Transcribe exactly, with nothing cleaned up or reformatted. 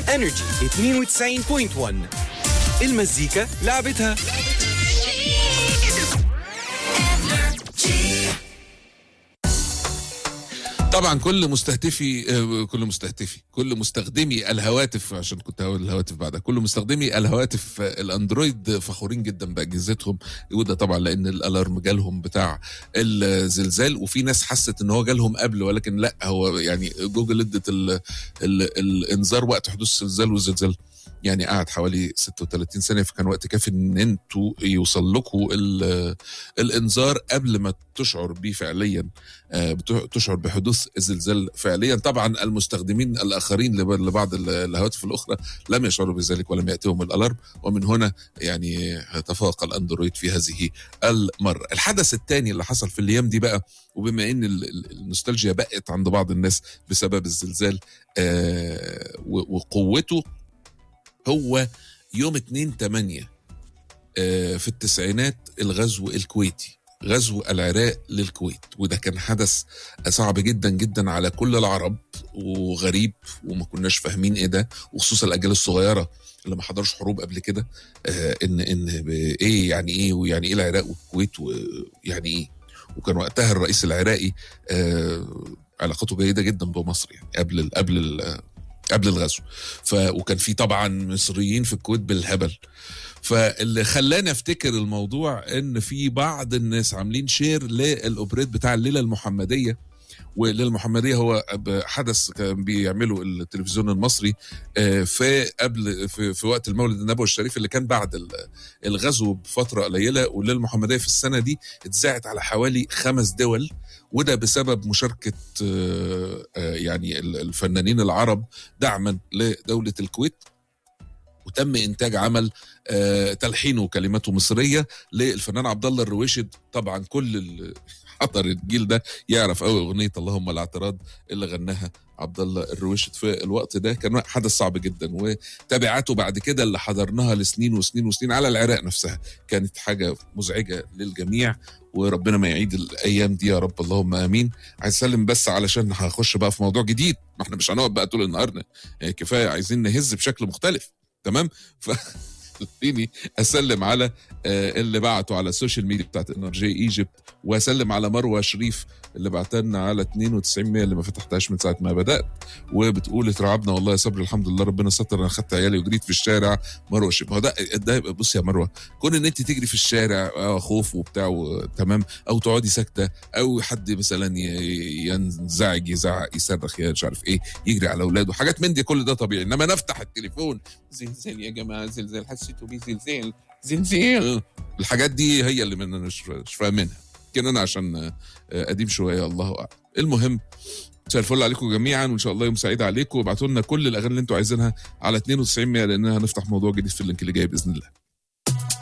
انرجي اثنين وتسعين فاصلة واحد. المزيكا لعبتها. طبعا كل مستهدفي كل مستهدفي كل مستخدمي الهواتف، عشان كنت هقول الهواتف بعدها، كل مستخدمي الهواتف الاندرويد فخورين جدا باجهزتهم، وده طبعا لان الالارم جالهم بتاع الزلزال، وفي ناس حست ان هو جالهم قبل، ولكن لا، هو يعني جوجل ادت ال ال الانذار وقت حدوث الزلزال، والزلزال يعني قعد حوالي ستة وثلاثين ثانية، فكان وقت كافي ان انتوا يوصل لكم الانذار قبل ما تشعر بيه فعليا، تشعر بحدوث الزلزال فعليا. طبعا المستخدمين الاخرين لبعض الهواتف الاخرى لم يشعروا بذلك ولم ياتيهم الالارم، ومن هنا يعني تفوق الاندرويد في هذه المرة. الحدث الثاني اللي حصل في الايام دي بقى، وبما ان النوستالجيا بقت عند بعض الناس بسبب الزلزال وقوته، هو يوم اتنين تمانية في التسعينات الغزو الكويتي، غزو العراق للكويت، وده كان حدث صعب جدا جدا على كل العرب وغريب، وما كناش فاهمين ايه ده، وخصوصا الاجيال الصغيره اللي ما حضرش حروب قبل كده، ان ان ايه يعني ايه، ويعني ايه العراق والكويت، ويعني ايه. وكان وقتها الرئيس العراقي علاقته جيده جدا بمصر، يعني قبل قبل قبل الغزو، ف وكان في طبعا مصريين في الكويت بالهبل. فاللي خلاني افتكر الموضوع ان في بعض الناس عاملين شير للاوبريت بتاع الليله المحمديه، والليله المحمديه هو حدث كان بيعمله التلفزيون المصري في قبل في, في وقت المولد النبوي الشريف اللي كان بعد الغزو بفتره قليله، والليله المحمديه في السنه دي اتذاعت على حوالي خمس دول، وده بسبب مشاركة يعني الفنانين العرب دعما لدولة الكويت، وتم إنتاج عمل تلحينه وكلماته مصرية للفنان عبد الله الرويشد. طبعا كل حضر الجيل ده يعرف قوي أغنية اللهم الاعتراض اللي غناها عبد الله الرويشد في الوقت ده، كان حدث صعب جدا، وتابعاته بعد كده اللي حضرناها لسنين وسنين وسنين على العراق نفسها كانت حاجة مزعجة للجميع، وربنا ما يعيد الايام دي يا رب، اللهم امين. عايز اسلم بس علشان هخش بقى في موضوع جديد، ما احنا مش هنقعد بقى طول النهار كفايه، عايزين نهز بشكل مختلف، تمام؟ ف خليني اسلم على اللي بعتوا على السوشيال ميديا بتاعت انرجي ايجيبت، واسلم على مروه شريف اللي بعتلنا على اتنين وتسعين مية اللي ما فتحتهاش من ساعه ما بدات، وبتقول اترعبنا والله يا صبري، الحمد لله ربنا ستر، انا خدت عيالي وجريت في الشارع. مروه شريف، هو ده ده بص يا مروه، كون ان انت تجري في الشارع اه خوف وبتاع تمام، او تقعدي ساكته، او حد مثلا ينزعج يزعق يصرخ مش عارف ايه، يجري على اولاده، حاجات من دي، كل ده طبيعي. انما نفتح التليفون زلزال يا جماعه، زلزال، حسيتوا بيه زلزال زلزال، الحاجات دي هي اللي من مش فاهمينها، كان انا عشان قديم شويه الله اعلم. المهم مساء الفل عليكم جميعا، وان شاء الله يوم سعيد عليكم، وابعتوا لنا كل الاغاني اللي انتوا عايزينها على اتنين وتسعين مية، لاننا هنفتح موضوع جديد في اللينك اللي جاي باذن الله.